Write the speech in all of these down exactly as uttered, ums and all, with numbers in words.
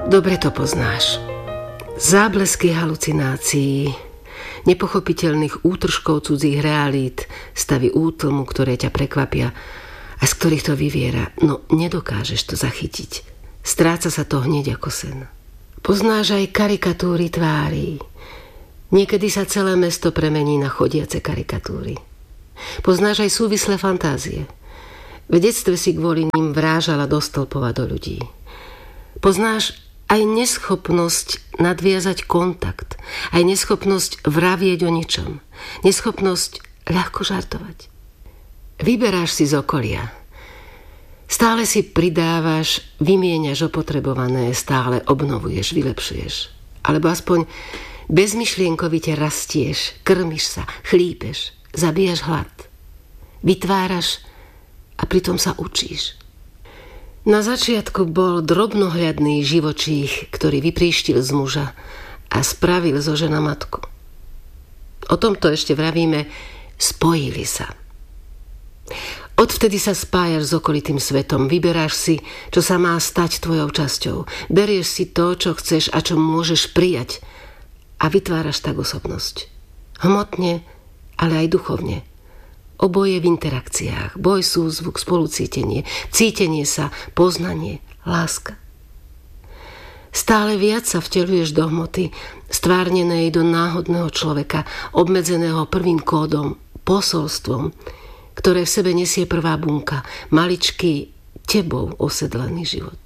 Dobre to poznáš. Záblesky halucinácií, nepochopiteľných útržkov cudzích realít, stavy útlmu, ktoré ťa prekvapia a z ktorých to vyviera. No nedokážeš to zachytiť. Stráca sa to hneď ako sen. Poznáš aj karikatúry tvári. Niekedy sa celé mesto premení na chodiace karikatúry. Poznáš aj súvislé fantázie. V detstve si kvôli ním vrážala do stĺpov a do ľudí. Poznáš aj neschopnosť nadviazať kontakt, aj neschopnosť vravieť o ničom, neschopnosť ľahko žartovať. Vyberáš si z okolia. Stále si pridávaš, vymieňaš opotrebované, stále obnovuješ, vylepšuješ. Alebo aspoň bezmyšlienkovite rastieš, krmiš sa, chlípeš, zabíjaš hlad. Vytváraš a pritom sa učíš. Na začiatku bol drobnohľadný živočích, ktorý vypríštil z muža a spravil zo žena matku. O tomto ešte vravíme, spojili sa. Odvtedy sa spájaš s okolitým svetom, vyberáš si, čo sa má stať tvojou časťou. Berieš si to, čo chceš a čo môžeš prijať a vytváraš tak osobnosť. Hmotne, ale aj duchovne. Oboje v interakciách, boj, súzvuk, spolucítenie, cítenie sa, poznanie, láska. Stále viac sa vteľuješ do hmoty, stvárnenej do náhodného človeka, obmedzeného prvým kódom, posolstvom, ktoré v sebe nesie prvá bunka, maličký, tebou osedlený život.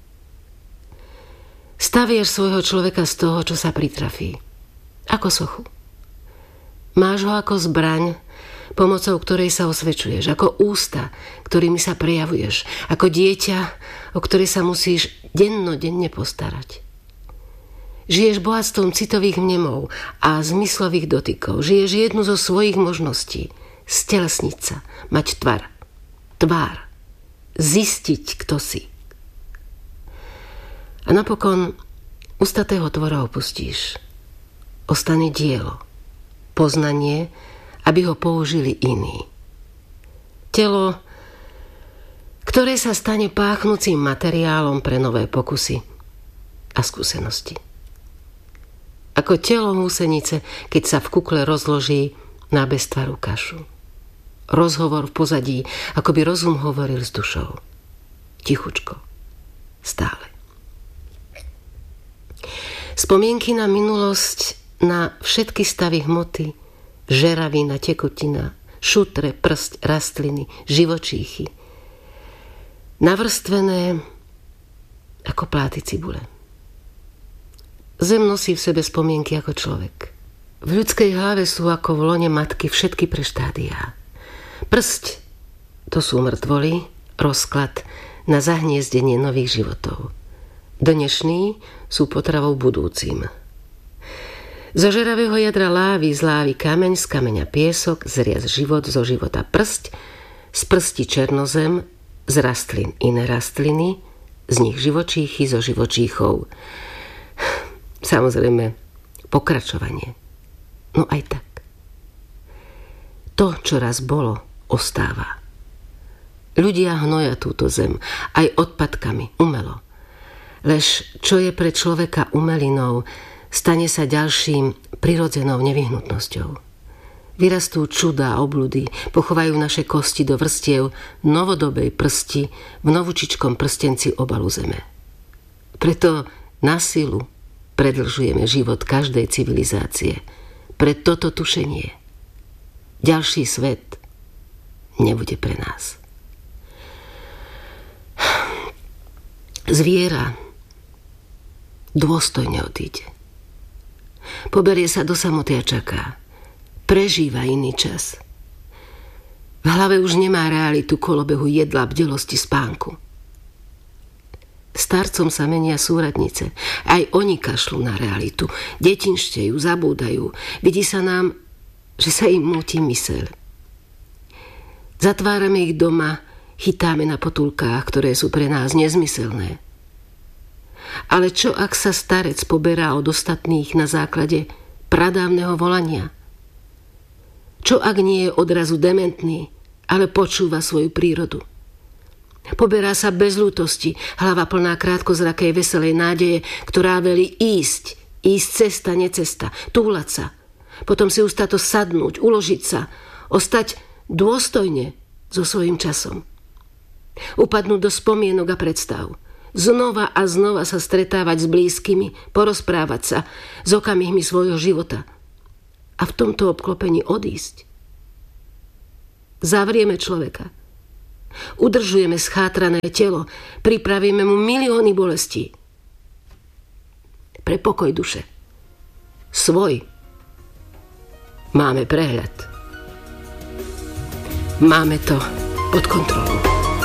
Staviaš svojho človeka z toho, čo sa pritrafí. Ako sochu. Máš ho ako zbraň, pomocou ktorej sa osvedčuješ, ako ústa, ktorými sa prejavuješ, ako dieťa, o ktoré sa musíš dennodenne postarať. Žiješ bohatstvom citových vnemov a zmyslových dotykov. Žiješ jednu zo svojich možností. Stelesniť sa, mať tvar, tvár, zistiť, kto si. A napokon ustatého tvora opustíš. Ostane dielo, poznanie, aby ho použili iní. Telo, ktoré sa stane páchnúcim materiálom pre nové pokusy a skúsenosti. Ako telo húsenice, keď sa v kukle rozloží na beztvarú kašu. Rozhovor v pozadí, ako by rozum hovoril s dušou. Tichučko. Stále. Spomienky na minulosť, na všetky stavy hmoty, žeravina, tekutina, šutre, prst, rastliny, živočíchy. Navrstvené ako pláty cibule. Zem nosí v sebe spomienky ako človek. V ľudskej hlave sú ako v lone matky všetky preštádiá. Prst, to sú mŕtvoly, rozklad na zahniezdenie nových životov. Dnešní sú potravou budúcim. Zo žeravého jadra lávy z lávy kameň, z kameňa piesok, z rias život, zo života prst, z prsti černozem, z rastlín iné rastliny, z nich živočíchy, zo živočíchov. Samozrejme, pokračovanie. No aj tak. To, čo raz bolo, ostáva. Ľudia hnoja túto zem, aj odpadkami, umelo. Lež čo je pre človeka umelinou, stane sa ďalším prirodzenou nevyhnutnosťou. Vyrastú čudá, obludy, pochovajú naše kosti do vrstiev novodobej prsti v novúčičkom prstenci obalu zeme. Preto na silu predlžujeme život každej civilizácie. Pre toto tušenie. Ďalší svet nebude pre nás. Zviera dôstojne odíde. Poberie sa do samoty a čaká. Prežíva iný čas. V hlave už nemá realitu kolobehu jedla, bdelosti, spánku. Starcom sa menia súradnice. Aj oni kašľú na realitu. Detinštejú, zabúdajú. Vidí sa nám, že sa im múti myseľ. Zatvárame ich doma, chytáme na potulkách, ktoré sú pre nás nezmyselné. Ale čo ak sa starec poberá od ostatných na základe pradávneho volania? Čo ak nie je odrazu dementný, ale počúva svoju prírodu? Poberá sa bez ľútosti, hlava plná krátkozrakej veselej nádeje, ktorá velí ísť, ísť cesta, necesta, túlať sa. Potom si ustato sadnúť, uložiť sa, ostať dôstojne so svojím časom. Upadnúť do spomienok a predstav. Znova a znova sa stretávať s blízkymi, porozprávať sa s okamihmi svojho života. A v tomto obklopení odísť. Zavrieme človeka. Udržujeme schátrané telo, pripravíme mu milióny bolestí. Pre pokoj duše. Svoj. Máme prehľad. Máme to pod kontrolou.